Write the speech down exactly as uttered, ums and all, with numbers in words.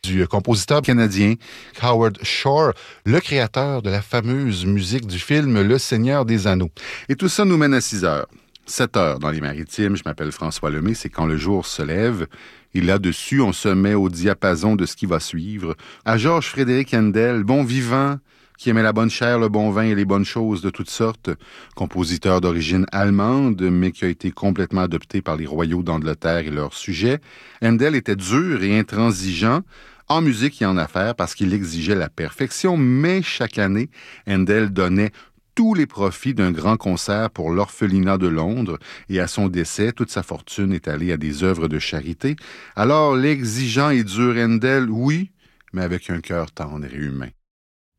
du compositeur canadien Howard Shore, le créateur de la fameuse musique du film Le Seigneur des Anneaux. Et tout ça nous mène à six heures. sept heures dans les Maritimes. Je m'appelle François Lemay. C'est quand le jour se lève. Et là-dessus, on se met au diapason de ce qui va suivre. À Georges Frédéric Handel, bon vivant, qui aimait la bonne chair, le bon vin et les bonnes choses de toutes sortes. Compositeur d'origine allemande, mais qui a été complètement adopté par les royaux d'Angleterre et leurs sujets. Handel était dur et intransigeant en musique et en affaires parce qu'il exigeait la perfection, mais chaque année, Handel donnait tous les profits d'un grand concert pour l'orphelinat de Londres et à son décès, toute sa fortune est allée à des œuvres de charité. Alors, l'exigeant et dur Handel, oui, mais avec un cœur tendre et humain.